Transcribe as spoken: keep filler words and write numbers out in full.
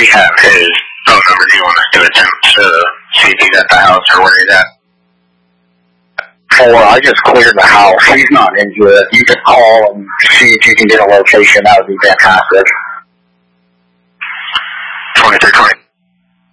we have his phone number. Do you want us to attempt to see if he's at the house or where he's at? Four, I just cleared the house. He's not injured. You could call and see if you can get a location. That would be fantastic. twenty-three twenty.